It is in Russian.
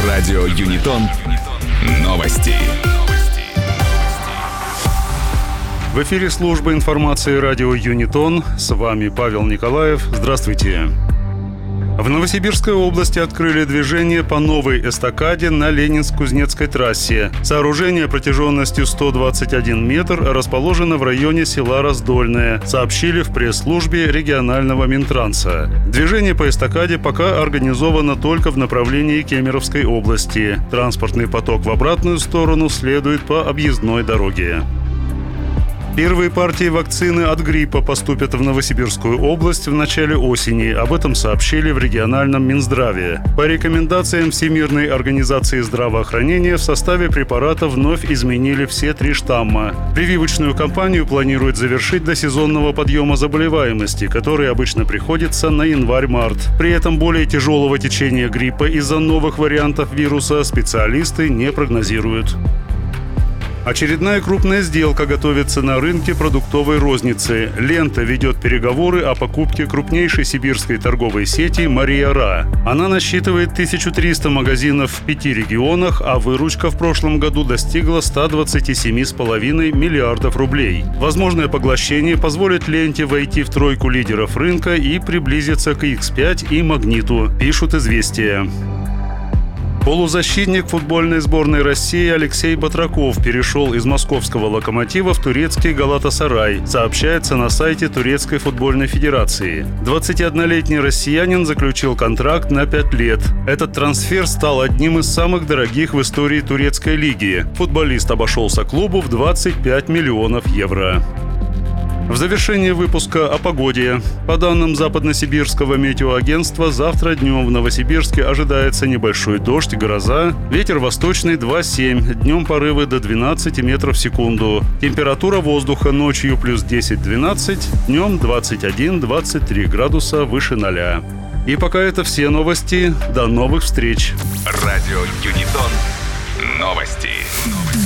Радио Юнитон. Новости. В эфире служба информации радио Юнитон. С вами Павел Николаев. Здравствуйте. В Новосибирской области открыли движение по новой эстакаде на Ленинск-Кузнецкой трассе. Сооружение протяженностью 121 метр расположено в районе села Раздольное, сообщили в пресс-службе регионального Минтранса. Движение по эстакаде пока организовано только в направлении Кемеровской области. Транспортный поток в обратную сторону следует по объездной дороге. Первые партии вакцины от гриппа поступят в Новосибирскую область в начале осени. Об этом сообщили в региональном Минздраве. По рекомендациям Всемирной организации здравоохранения в составе препарата вновь изменили все 3 штамма. Прививочную кампанию планируют завершить до сезонного подъема заболеваемости, который обычно приходится на январь-март. При этом более тяжелого течения гриппа из-за новых вариантов вируса специалисты не прогнозируют. Очередная крупная сделка готовится на рынке продуктовой розницы. «Лента» ведет переговоры о покупке крупнейшей сибирской торговой сети «Мария Ра». Она насчитывает 1300 магазинов в 5 регионах, а выручка в прошлом году достигла 127,5 миллиардов рублей. Возможное поглощение позволит «Ленте» войти в тройку лидеров рынка и приблизиться к X5 и «Магниту», пишут «Известия». Полузащитник футбольной сборной России Алексей Батраков перешел из московского «Локомотива» в турецкий «Галатасарай», сообщается на сайте Турецкой футбольной федерации. 21-летний россиянин заключил контракт на 5 лет. Этот трансфер стал одним из самых дорогих в истории турецкой лиги. Футболист обошелся клубу в 25 миллионов евро. В завершение выпуска о погоде. По данным Западносибирского метеоагентства, завтра днем в Новосибирске ожидается небольшой дождь и гроза. Ветер восточный 2,7, днем порывы до 12 метров в секунду. Температура воздуха ночью плюс 10-12, днем 21-23 градуса выше 0. И пока это все новости. До новых встреч. Радио Юнитон. Новости.